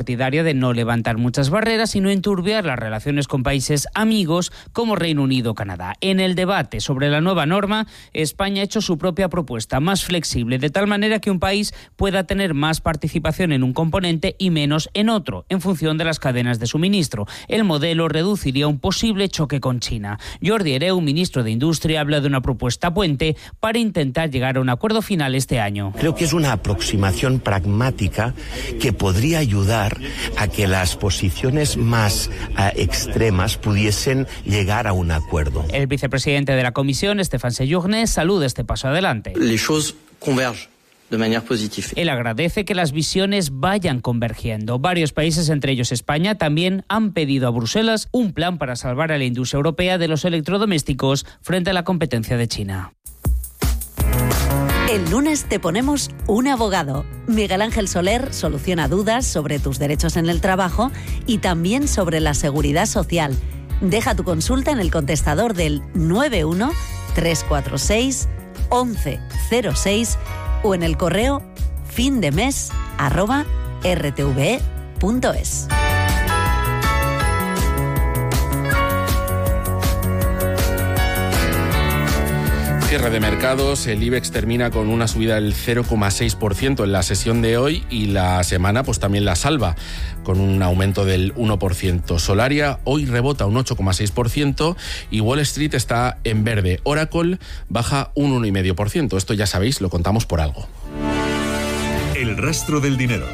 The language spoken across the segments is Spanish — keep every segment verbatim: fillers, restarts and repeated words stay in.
partidaria de no levantar muchas barreras y no enturbiar las relaciones con países amigos como Reino Unido o Canadá. En el debate sobre la nueva norma, España ha hecho su propia propuesta, más flexible, de tal manera que un país pueda tener más participación en un componente y menos en otro, en función de las cadenas de suministro. El modelo reduciría un posible choque con China. Jordi Hereu, ministro de Industria, habla de una propuesta puente para intentar llegar a un acuerdo final este año. Creo que es una aproximación pragmática que podría ayudar a que las posiciones más uh, extremas pudiesen llegar a un acuerdo. El vicepresidente de la Comisión, Stéphane Séjourné, saluda este paso adelante. Les choses convergent de manera positiva. Él agradece que las visiones vayan convergiendo. Varios países, entre ellos España, también han pedido a Bruselas un plan para salvar a la industria europea de los electrodomésticos frente a la competencia de China. El lunes te ponemos un abogado. Miguel Ángel Soler soluciona dudas sobre tus derechos en el trabajo y también sobre la seguridad social. Deja tu consulta en el contestador del nueve uno tres cuatro seis once cero seis o en el correo findemes arroba rtve punto es. Cierre de mercados, el IBEX termina con una subida del cero coma seis por ciento en la sesión de hoy y la semana pues también la salva con un aumento del uno por ciento. Solaria hoy rebota un ocho coma seis por ciento y Wall Street está en verde. Oracle baja un uno coma cinco por ciento. Esto ya sabéis, lo contamos por algo. El rastro del dinero.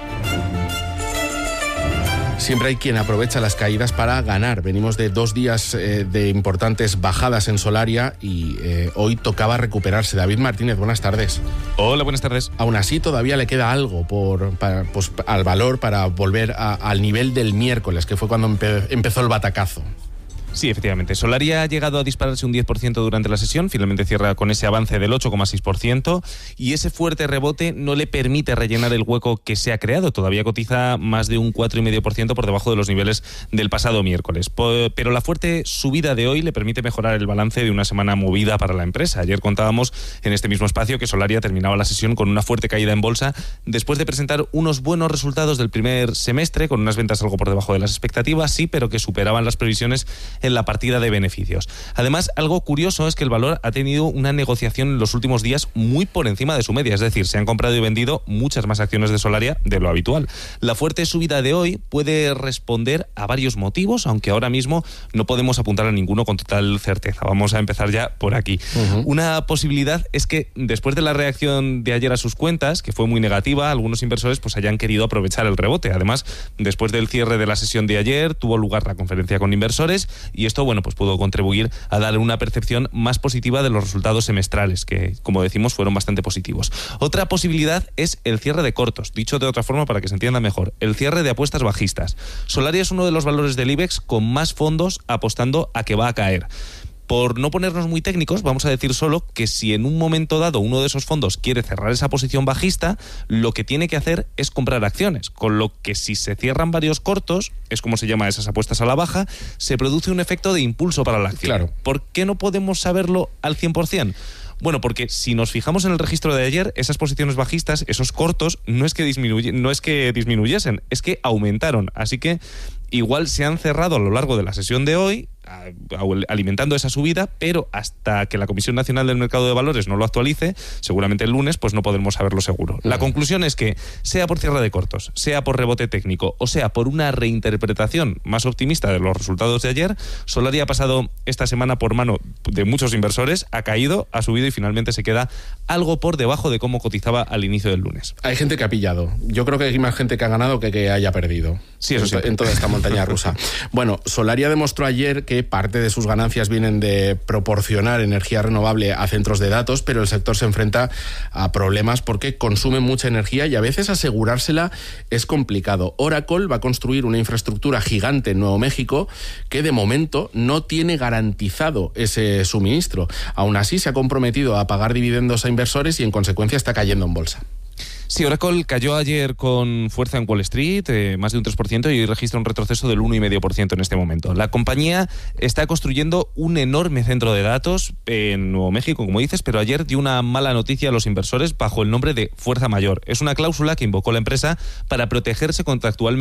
Siempre hay quien aprovecha las caídas para ganar. Venimos de dos días eh, de importantes bajadas en Solaria y eh, hoy tocaba recuperarse. David Martínez, buenas tardes. Hola, buenas tardes. Aún así, todavía le queda algo por, para, pues, al valor para volver a, al nivel del miércoles, que fue cuando empe- empezó el batacazo. Sí, efectivamente. Solaria ha llegado a dispararse un diez por ciento durante la sesión, finalmente cierra con ese avance del ocho coma seis por ciento y ese fuerte rebote no le permite rellenar el hueco que se ha creado. Todavía cotiza más de un cuatro coma cinco por ciento por debajo de los niveles del pasado miércoles. Pero la fuerte subida de hoy le permite mejorar el balance de una semana movida para la empresa. Ayer contábamos en este mismo espacio que Solaria terminaba la sesión con una fuerte caída en bolsa después de presentar unos buenos resultados del primer semestre, con unas ventas algo por debajo de las expectativas, sí, pero que superaban las previsiones en la partida de beneficios. Además, algo curioso es que el valor ha tenido una negociación en los últimos días muy por encima de su media, es decir, se han comprado y vendido muchas más acciones de Solaria de lo habitual. La fuerte subida de hoy puede responder a varios motivos, aunque ahora mismo no podemos apuntar a ninguno con total certeza. Vamos a empezar ya por aquí. Uh-huh. Una posibilidad es que después de la reacción de ayer a sus cuentas, que fue muy negativa, algunos inversores pues hayan querido aprovechar el rebote. Además, después del cierre de la sesión de ayer, tuvo lugar la conferencia con inversores y esto, bueno, pues pudo contribuir a darle una percepción más positiva de los resultados semestrales, que, como decimos, fueron bastante positivos. Otra posibilidad es el cierre de cortos, dicho de otra forma para que se entienda mejor, el cierre de apuestas bajistas. Solaria es uno de los valores del IBEX con más fondos apostando a que va a caer. Por no ponernos muy técnicos, vamos a decir solo que si en un momento dado uno de esos fondos quiere cerrar esa posición bajista, lo que tiene que hacer es comprar acciones, con lo que si se cierran varios cortos, es como se llama esas apuestas a la baja, se produce un efecto de impulso para la acción. Claro. ¿Por qué no podemos saberlo al cien por ciento? Bueno, porque si nos fijamos en el registro de ayer, esas posiciones bajistas, esos cortos, no es que disminuye, no es que disminuyesen, es que aumentaron. Así que igual se han cerrado a lo largo de la sesión de hoy, alimentando esa subida, pero hasta que la Comisión Nacional del Mercado de Valores no lo actualice, seguramente el lunes, pues no podremos saberlo seguro. La conclusión es que, sea por cierre de cortos, sea por rebote técnico, o sea por una reinterpretación más optimista de los resultados de ayer, Solaria ha pasado esta semana por mano de muchos inversores, ha caído, ha subido y finalmente se queda algo por debajo de cómo cotizaba al inicio del lunes. Hay gente que ha pillado. Yo creo que hay más gente que ha ganado que que haya perdido. Sí, eso sí. En, en toda esta montaña rusa. Bueno, Solaria demostró ayer que parte de sus ganancias vienen de proporcionar energía renovable a centros de datos, pero el sector se enfrenta a problemas porque consume mucha energía y a veces asegurársela es complicado. Oracle va a construir una infraestructura gigante en Nuevo México que de momento no tiene garantizado ese suministro. Aún así, se ha comprometido a pagar dividendos a inversores y en consecuencia está cayendo en bolsa. Sí, Oracle cayó ayer con fuerza en Wall Street, eh, más de un tres por ciento, y registra un retroceso del uno coma cinco por ciento en este momento. La compañía está construyendo un enorme centro de datos en Nuevo México, como dices, pero ayer dio una mala noticia a los inversores bajo el nombre de fuerza mayor. Es una cláusula que invocó la empresa para protegerse contractualmente